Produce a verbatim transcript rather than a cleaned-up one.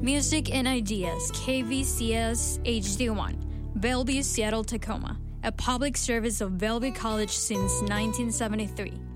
Music and Ideas, K V C S H D one, Bellevue, Seattle, Tacoma, a public service of Bellevue College since nineteen seventy-three.